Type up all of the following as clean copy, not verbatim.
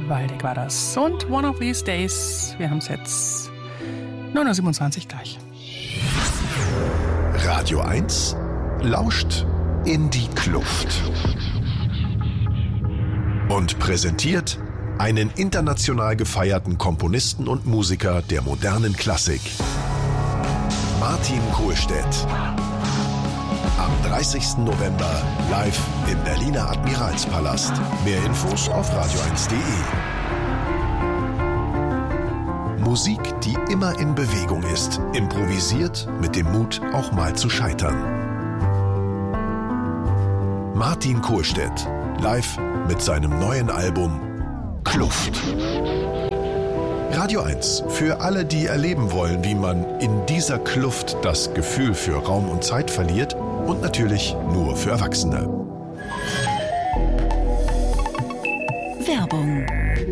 Waldeck war das. Und One of These Days, wir haben es jetzt 9.27 Uhr gleich. Radio 1 lauscht in die Kluft und präsentiert einen international gefeierten Komponisten und Musiker der modernen Klassik, Martin Kohlstedt. Am 30. November live im Berliner Admiralspalast. Mehr Infos auf radio1.de. Musik, die immer in Bewegung ist, improvisiert mit dem Mut, auch mal zu scheitern. Martin Kohlstedt, live mit seinem neuen Album Kluft. Radio 1, für alle, die erleben wollen, wie man in dieser Kluft das Gefühl für Raum und Zeit verliert, und natürlich nur für Erwachsene. Werbung.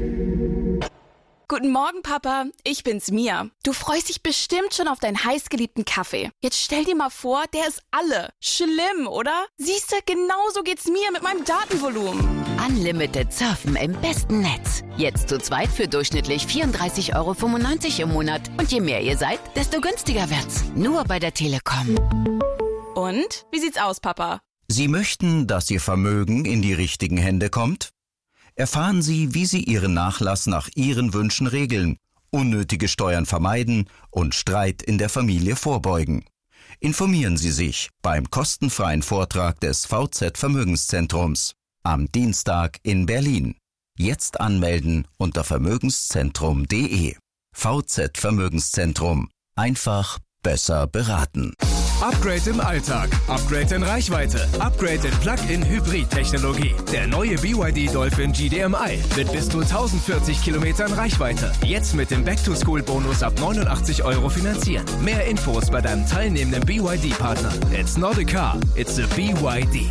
Guten Morgen, Papa. Ich bin's, Mia. Du freust dich bestimmt schon auf deinen heißgeliebten Kaffee. Jetzt stell dir mal vor, der ist alle. Schlimm, oder? Siehste, genauso geht's mir mit meinem Datenvolumen. Unlimited Surfen im besten Netz. Jetzt zu zweit für durchschnittlich 34,95 € im Monat. Und je mehr ihr seid, desto günstiger wird's. Nur bei der Telekom. Und? Wie sieht's aus, Papa? Sie möchten, dass Ihr Vermögen in die richtigen Hände kommt? Erfahren Sie, wie Sie Ihren Nachlass nach Ihren Wünschen regeln, unnötige Steuern vermeiden und Streit in der Familie vorbeugen. Informieren Sie sich beim kostenfreien Vortrag des VZ Vermögenszentrums am Dienstag in Berlin. Jetzt anmelden unter vermögenszentrum.de. VZ Vermögenszentrum. Einfach besser beraten. Upgrade im Alltag, Upgrade in Reichweite, Upgrade in Plug-in-Hybrid-Technologie. Der neue BYD Dolphin GDMI mit bis zu 1040 Kilometern Reichweite. Jetzt mit dem Back-to-School-Bonus ab 89 € finanzieren. Mehr Infos bei deinem teilnehmenden BYD-Partner. It's not a car, it's a BYD.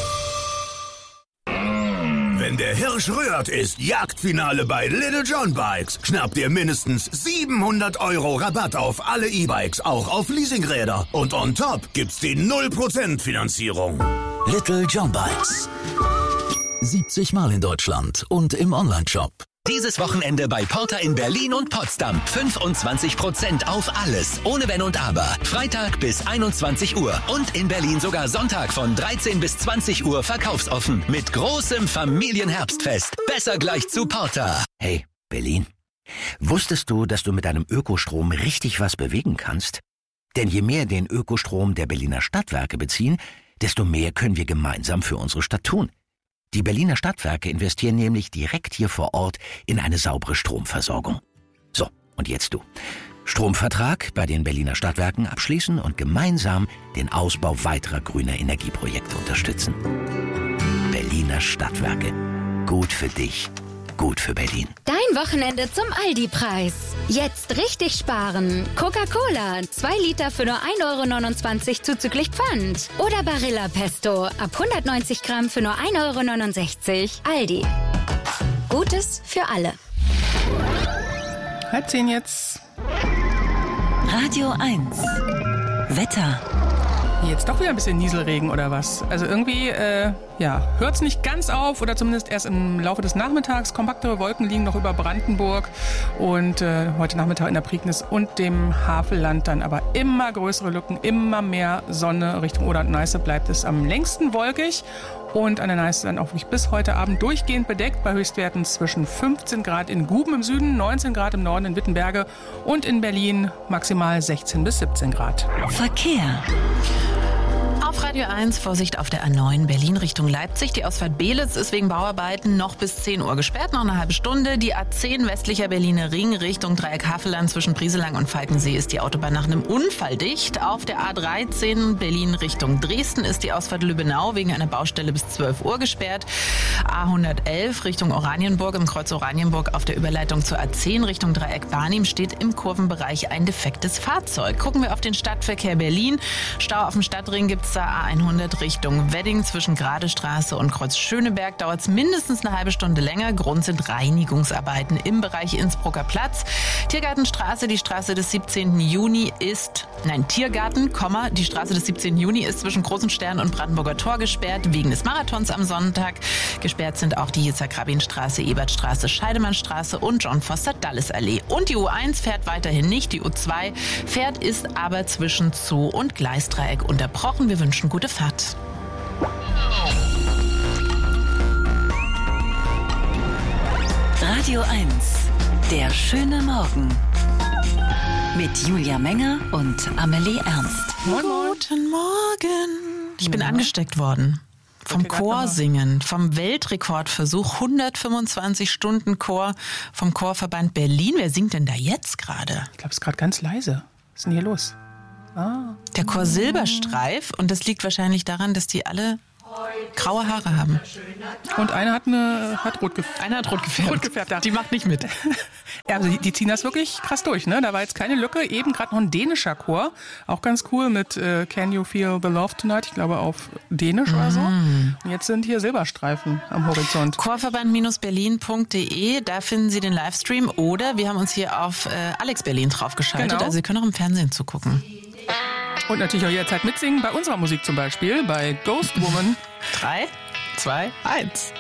Wenn der Hirsch rührt, ist Jagdfinale bei Little John Bikes. Schnappt ihr mindestens 700 € Rabatt auf alle E-Bikes, auch auf Leasingräder. Und on top gibt's die 0% Finanzierung. Little John Bikes. 70 Mal in Deutschland und im Onlineshop. Dieses Wochenende bei Porter in Berlin und Potsdam. 25% auf alles, ohne Wenn und Aber. Freitag bis 21 Uhr und in Berlin sogar Sonntag von 13 bis 20 Uhr verkaufsoffen. Mit großem Familienherbstfest. Besser gleich zu Porter. Hey, Berlin. Wusstest du, dass du mit deinem Ökostrom richtig was bewegen kannst? Denn je mehr den Ökostrom der Berliner Stadtwerke beziehen, desto mehr können wir gemeinsam für unsere Stadt tun. Die Berliner Stadtwerke investieren nämlich direkt hier vor Ort in eine saubere Stromversorgung. So, und jetzt du. Stromvertrag bei den Berliner Stadtwerken abschließen und gemeinsam den Ausbau weiterer grüner Energieprojekte unterstützen. Berliner Stadtwerke. Gut für dich. Gut für Berlin. Dein Wochenende zum Aldi-Preis. Jetzt richtig sparen. Coca-Cola, 2 Liter für nur 1,29 € zuzüglich Pfand. Oder Barilla Pesto, ab 190 Gramm für nur 1,69 €. Aldi. Gutes für alle. 9:30 jetzt. Radio 1. Wetter. Jetzt doch wieder ein bisschen Nieselregen oder was? Also irgendwie, hört es nicht ganz auf oder zumindest erst im Laufe des Nachmittags. Kompaktere Wolken liegen noch über Brandenburg und heute Nachmittag in der Prignitz und dem Havelland dann aber immer größere Lücken, immer mehr Sonne. Richtung Oder und Neiße bleibt es am längsten wolkig und an der Neiße dann auch wirklich bis heute Abend durchgehend bedeckt bei Höchstwerten zwischen 15 Grad in Guben im Süden, 19 Grad im Norden in Wittenberge und in Berlin maximal 16 bis 17 Grad. Verkehr. Auf Radio 1, Vorsicht auf der A9 Berlin Richtung Leipzig. Die Ausfahrt Beelitz ist wegen Bauarbeiten noch bis 10 Uhr gesperrt, noch eine halbe Stunde. Die A10 westlicher Berliner Ring Richtung Dreieck Havelland zwischen Brieselang und Falkensee ist die Autobahn nach einem Unfall dicht. Auf der A13 Berlin Richtung Dresden ist die Ausfahrt Lübbenau wegen einer Baustelle bis 12 Uhr gesperrt. A111 Richtung Oranienburg im Kreuz Oranienburg auf der Überleitung zur A10 Richtung Dreieck Barnim steht im Kurvenbereich ein defektes Fahrzeug. Gucken wir auf den Stadtverkehr Berlin. Stau auf dem Stadtring gibt es Silvester A100 Richtung Wedding zwischen Gradestraße und Kreuz Schöneberg dauert es mindestens eine halbe Stunde länger. Grund sind Reinigungsarbeiten im Bereich Innsbrucker Platz. Tiergartenstraße, die Straße des 17. Juni ist, die Straße des 17. Juni ist zwischen Großen Stern und Brandenburger Tor gesperrt, wegen des Marathons am Sonntag. Gesperrt sind auch die Yitzhak-Rabin-Straße, Ebertstraße, Scheidemannstraße und John-Foster-Dulles-Allee. Und die U1 fährt weiterhin nicht, die U2 fährt, ist aber zwischen Zoo und Gleisdreieck unterbrochen. Wir wünschen gute Fahrt. Radio 1, der schöne Morgen. Mit Julia Menger und Amelie Ernst. Guten Morgen. Ich bin angesteckt worden. Vom Chorsingen, vom Weltrekordversuch, 125 Stunden Chor vom Chorverband Berlin. Wer singt denn da jetzt gerade? Ich glaube, es ist gerade ganz leise. Was ist denn hier los? Der Chor Silberstreif. Und das liegt wahrscheinlich daran, dass die alle graue Haare haben. Und einer hat rot gefärbt. Einer hat rot gefärbt. Ja. Die macht nicht mit. Ja, also die ziehen das wirklich krass durch, ne? Da war jetzt keine Lücke. Eben gerade noch ein dänischer Chor. Auch ganz cool mit Can You Feel the Love Tonight? Ich glaube auf Dänisch oder so. Und jetzt sind hier Silberstreifen am Horizont. Chorverband-berlin.de, da finden Sie den Livestream. Oder wir haben uns hier auf Alex Berlin draufgeschaltet. Genau. Also Sie können auch im Fernsehen zugucken. Und natürlich auch jederzeit mitsingen bei unserer Musik zum Beispiel, bei Ghost Woman. 3, 2, 1.